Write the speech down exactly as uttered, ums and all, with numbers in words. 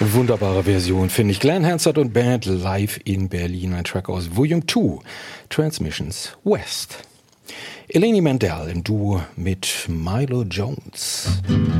Wunderbare Version, finde ich. Glenn Hansard und Band live in Berlin. Ein Track aus Volume zwei, Transmissions West. Eleni Mandel im Duo mit Milo Jones.